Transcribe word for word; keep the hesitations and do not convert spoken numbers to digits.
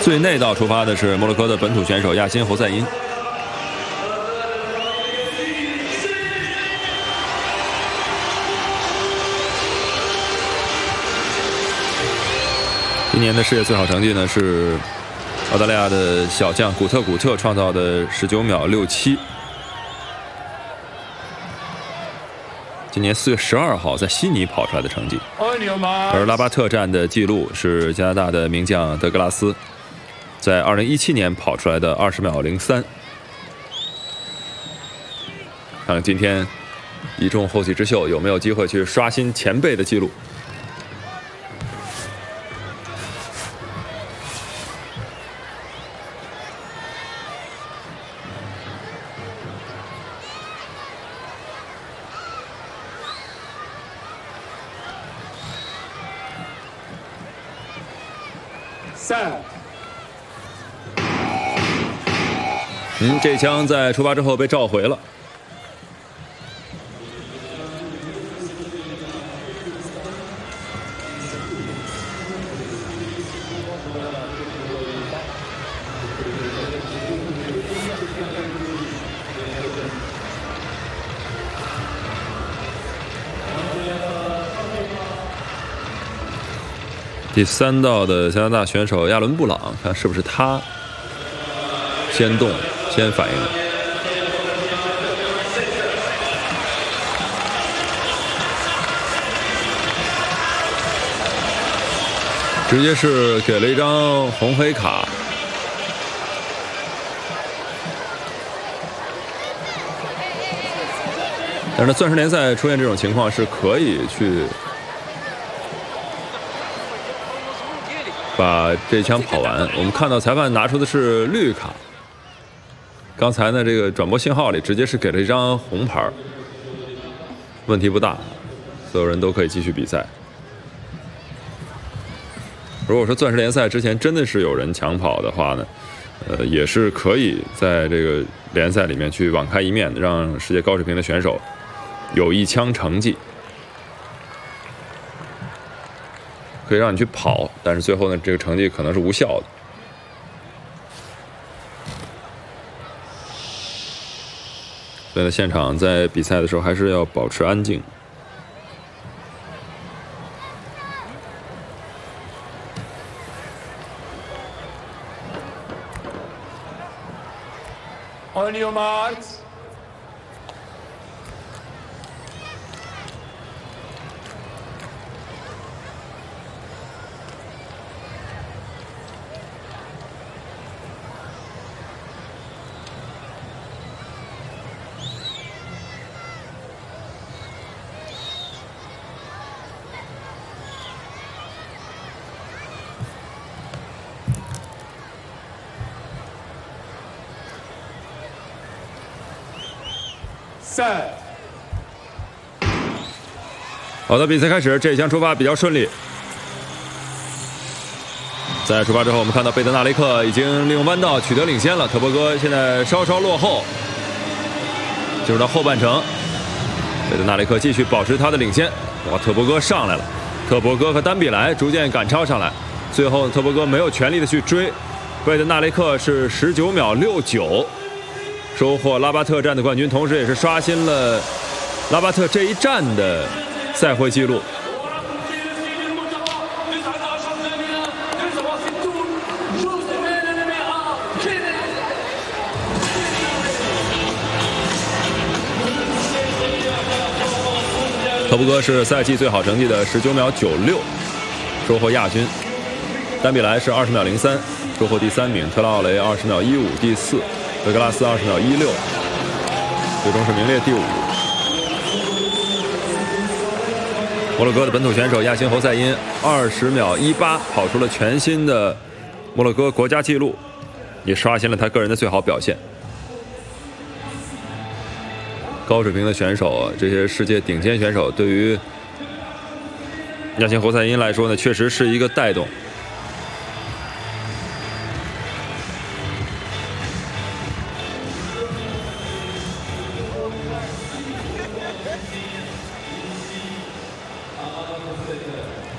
最内道出发的是摩洛哥的本土选手亚辛侯赛因。今年的世界最好成绩呢是澳大利亚的小将古特古特创造的十九秒六七。今年四月十二号在悉尼跑出来的成绩。而拉巴特站的记录是加拿大的名将德格拉斯在二零一七年跑出来的二十秒零三。看看今天一众后起之秀有没有机会去刷新前辈的记录。嗯，这枪在出发之后被召回了。第三道的加拿大选手亚伦布朗，看是不是他先动先反应。直接是给了一张红黑卡。但是钻石联赛出现这种情况是可以去把这枪跑完。我们看到裁判拿出的是绿卡，刚才呢这个转播信号里直接是给了一张红牌，问题不大，所有人都可以继续比赛。如果说钻石联赛之前真的是有人抢跑的话呢，呃，也是可以在这个联赛里面去网开一面，让世界高水平的选手有一枪成绩。可以让你去跑，但是最后呢，这个成绩可能是无效的。所以呢，现场在比赛的时候还是要保持安静。 On your marks. Set. 好的，比赛开始，这一枪出发比较顺利。在出发之后，我们看到贝德纳雷克已经利用弯道取得领先了，特博哥现在稍稍落后。进入到后半程，贝德纳雷克继续保持他的领先。哇，特博哥上来了，特博哥和丹比莱逐渐赶超上来，最后特博哥没有全力的去追，贝德纳雷克是十九秒六九。收获拉巴特站的冠军，同时也是刷新了拉巴特这一站的赛会纪录。特布哥是赛季最好成绩的十九秒九六，收获亚军。丹比莱是二十秒零三，收获第三名。特拉奥雷二十秒一五，第四。德格拉斯二十秒一六，最终是名列第五。摩洛哥的本土选手亚辛侯赛因二十秒一八跑出了全新的摩洛哥国家纪录，也刷新了他个人的最好表现。高水平的选手，这些世界顶尖选手，对于亚辛侯赛因来说呢，确实是一个带动。